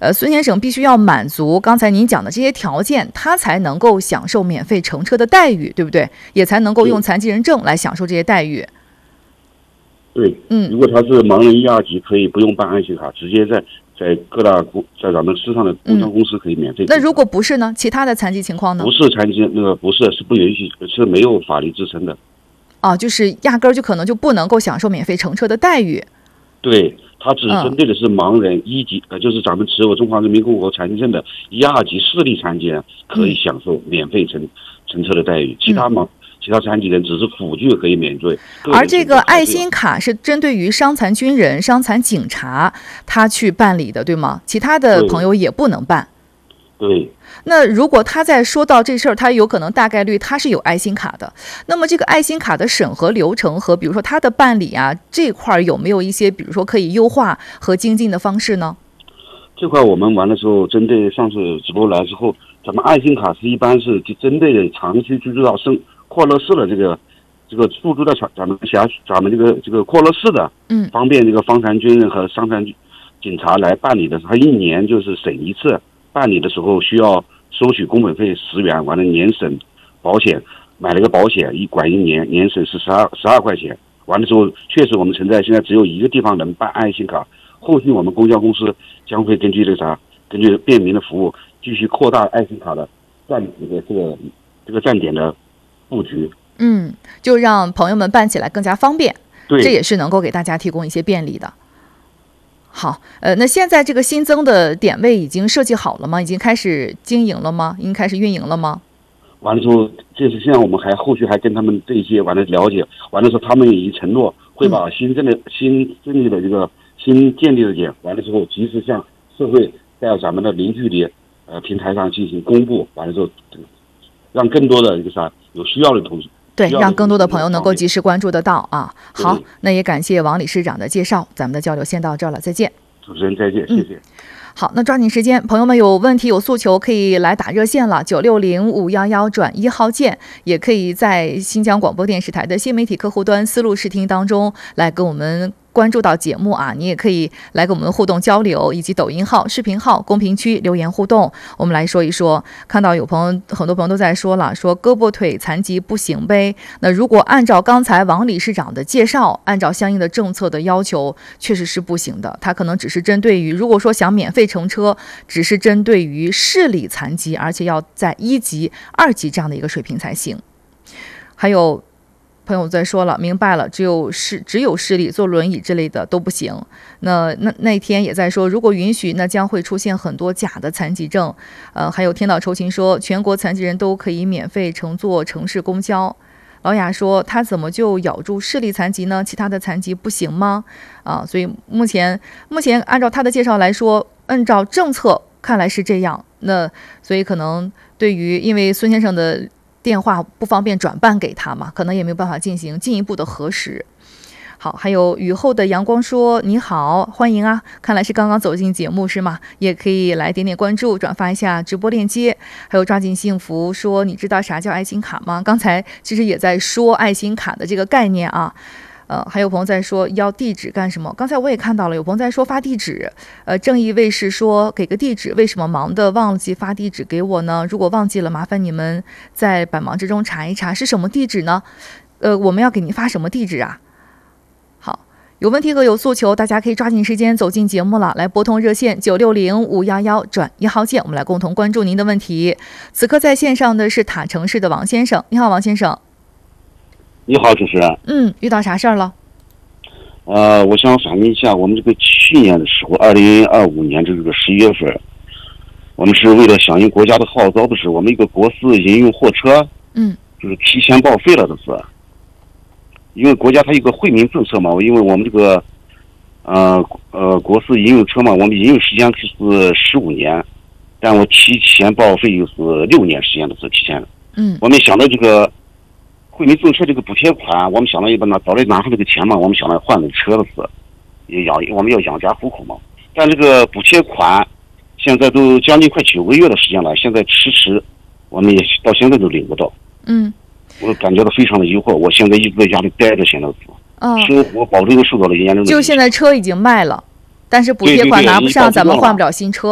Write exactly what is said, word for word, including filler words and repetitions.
呃，孙先生必须要满足刚才您讲的这些条件，他才能够享受免费乘车的待遇，对不对？也才能够用残疾人证来享受这些待遇。 对， 嗯， 如果他是盲人一二级，可以不用办爱心卡，直接在在各大公在咱们市上的公交公司可以免费、嗯。 那如果不是呢？其他的残疾情况呢？ 不是残疾，那个不是是不允许，是没有法律支撑的。 哦，就是压根儿就可能就不能够享受免费乘车的待遇。 对，它只针对的是盲人一级，呃、嗯，就是咱们持有中华人民共和国残疾证的一二级视力残疾人可以享受免费乘、嗯、乘车的待遇，其他盲。嗯其他残疾人只是辅助可以免税， 而这个爱心卡是针对于伤残军人、伤残警察他去办理的，对吗？其他的朋友也不能办。 对。 那如果他在说到这事儿，他有可能大概率他是有爱心卡的，那么这个爱心卡的审核流程和比如说他的办理啊这块有没有一些比如说可以优化和精进的方式呢？ 这块我们完了之后，针对上次直播来之后，咱们爱心卡是一般是针对的长期居住到生。扩乐市的这个这个入住在咱们辖咱们这个这个扩乐市的，嗯，方便这个伤残军人和伤残警察来办理的，他一年就是审一次，办理的时候需要收取工本费十元，完了年审保险，买了个保险一管一年，年审是十二十二块钱，完了之后确实我们存在现在只有一个地方能办爱心卡，后续我们公交公司将会根据这个啥，根据便民的服务继续扩大爱心卡的站这个这个这个站点的布局， 嗯，就让朋友们办起来更加方便， 对， 这也是能够给大家提供一些便利的。好，呃，那现在这个新增的点位已经设计好了吗？已经开始经营了吗？已经开始运营了吗？ 完了之后，这是现在我们还后续还跟他们这些完了了解，完了之后他们已经承诺会把新建的、嗯、新建立的这个新建立的点，完了之后及时向社会在咱们的零距离呃平台上进行公布，完了之后。让更多的一个啥有需要的同学， 对，让更多的朋友能够及时关注得到啊。好，那也感谢王理事长的介绍，咱们的交流先到这儿了，再见。 主持人再见，谢谢。 嗯好，那抓紧时间，朋友们有问题有诉求可以来打热线了，九六零五幺幺转一号键，也可以在新疆广播电视台的新媒体客户端思路视听当中来跟我们关注到节目啊，你也可以来跟我们互动交流，以及抖音号、视频号、公屏区留言互动。我们来说一说，看到有朋友很多朋友都在说了，说胳膊腿残疾不行呗。那如果按照刚才王理事长的介绍，按照相应的政策的要求，确实是不行的。他可能只是针对于，如果说想免费乘车，只是针对于视力残疾，而且要在一级、二级这样的一个水平才行。还有朋友在说了，明白了，只有视只有视力，坐轮椅之类的都不行。那那那天也在说，如果允许，那将会出现很多假的残疾证。呃，还有天道酬勤说，全国残疾人都可以免费乘坐城市公交。老雅说，他怎么就咬住视力残疾呢？其他的残疾不行吗？啊，所以目前目前按照他的介绍来说，按照政策看来是这样。那所以可能对于，因为孙先生的电话不方便转办给他嘛，可能也没有办法进行进一步的核实。好，还有雨后的阳光说，你好，欢迎啊，看来是刚刚走进节目是吗？也可以来点点关注，转发一下直播链接。还有抓紧幸福说，你知道啥叫爱心卡吗？刚才其实也在说爱心卡的这个概念啊。呃，还有朋友在说要地址干什么？刚才我也看到了，有朋友在说发地址。呃，正义卫士说给个地址，为什么忙的忘记发地址给我呢？如果忘记了，麻烦你们在百忙之中查一查是什么地址呢？呃，我们要给您发什么地址啊？好，有问题和有诉求，大家可以抓紧时间走进节目了，来拨通热线九六零五幺幺转一号键，我们来共同关注您的问题。此刻在线上的是塔城市的王先生，你好，王先生。 你好，主持人。 嗯，遇到啥事儿了？ 呃，我想反映一下，我们这个去年的时候，二零二五年这个十一月份，我们是为了响应国家的号召的是，我们一个国四营用货车， 嗯， 就是提前报废了的是，因为国家它有个惠民政策嘛，因为我们这个，呃呃，国四营用车嘛，我们营用时间是十五年，但我提前报废又是六年时间的是提前的， 嗯， 我们想到这个。惠民政策这个补贴款，我们想到一般拿早来拿上这个钱嘛，我们想到换个车的是，也养我们要养家糊口嘛。但这个补贴款现在都将近快九个月的时间了，现在迟迟我们也到现在都领不到。 嗯， 我感觉到非常的疑惑，我现在一直在家里待着，现在是， 哦， 生活保证受到了严重的。 就现在车已经卖了，但是补贴款拿不上，咱们换不了新车。